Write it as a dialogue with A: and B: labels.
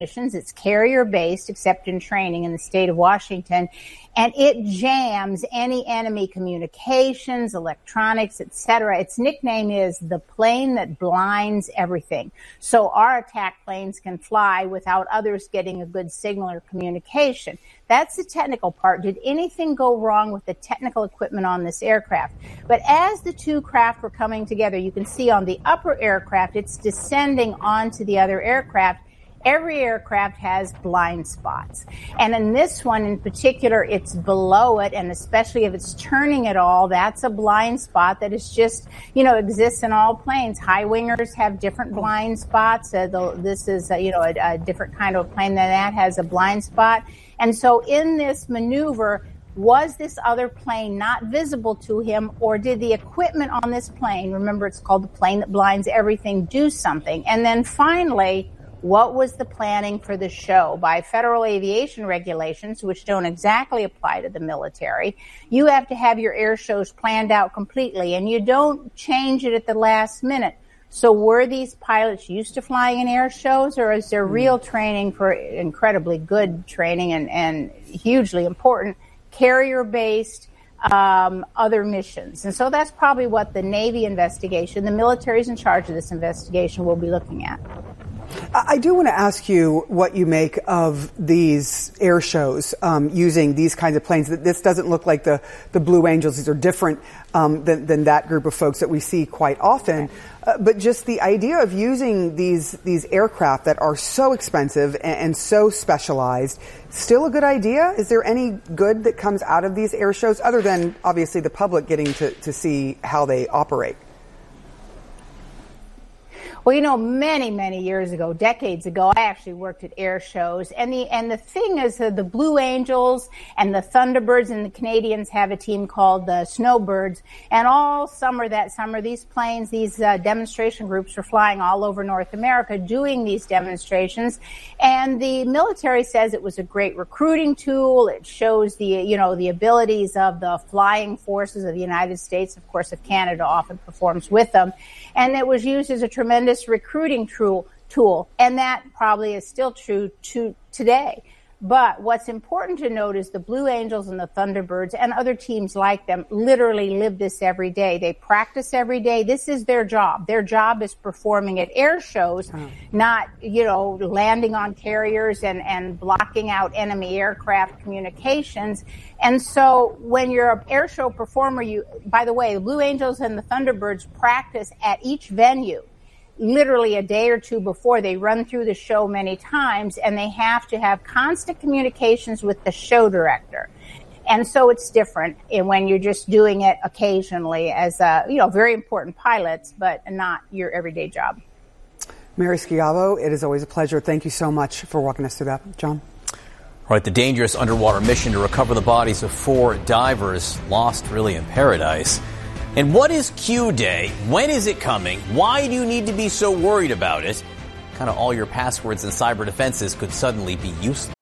A: missions. It's carrier-based, except in training in the state of Washington, and it jams any enemy communications, electronics, etc. Its nickname is the plane that blinds everything. So our attack planes can fly without others getting a good signal or communication. That's the technical part. Did anything go wrong with the technical equipment on this aircraft? But as the two craft were coming together, you can see on the upper aircraft, it's descending onto the other aircraft. Every aircraft has blind spots. And in this one in particular, it's below it, and especially if it's turning at all, that's a blind spot that is just, exists in all planes. High wingers have different blind spots. This is, a different kind of plane than that has a blind spot. And so in this maneuver, was this other plane not visible to him, or did the equipment on this plane, remember it's called the plane that blinds everything, do something? And then finally, what was the planning for the show? By federal aviation regulations, which don't exactly apply to the military, you have to have your air shows planned out completely, and you don't change it at the last minute. So were these pilots used to flying in air shows, or is there real training for incredibly good training and hugely important carrier-based other missions? And so that's probably what the Navy investigation, the military's in charge of this investigation, will be looking at.
B: I do want to ask you what you make of these air shows using these kinds of planes. This doesn't look like the Blue Angels. These are different than that group of folks that we see quite often. But just the idea of using these aircraft that are so expensive and so specialized, still a good idea? Is there any good that comes out of these air shows other than obviously the public getting to see how they operate?
A: Well, many, many years ago, decades ago, I actually worked at air shows. And the thing is the Blue Angels and the Thunderbirds, and the Canadians have a team called the Snowbirds. And all summer, these planes, these demonstration groups were flying all over North America doing these demonstrations. And the military says it was a great recruiting tool. It shows the abilities of the flying forces of the United States. Of course, if Canada often performs with them. And it was used as a tremendous recruiting tool, and that probably is still true today. But what's important to note is the Blue Angels and the Thunderbirds and other teams like them literally live this every day. They practice every day. This is their job. Their job is performing at air shows, not, landing on carriers and blocking out enemy aircraft communications. And so when you're an air show performer, by the way, the Blue Angels and the Thunderbirds practice at each venue literally a day or two before. They run through the show many times, and they have to have constant communications with the show director. And so it's different when you're just doing it occasionally as very important pilots, but not your everyday job.
B: Mary Schiavo, it is always a pleasure. Thank you so much for walking us through that. John?
C: All right, the dangerous underwater mission to recover the bodies of 4 divers lost really in paradise. And what is Q Day? When is it coming? Why do you need to be so worried about it? Kind of all your passwords and cyber defenses could suddenly be useless.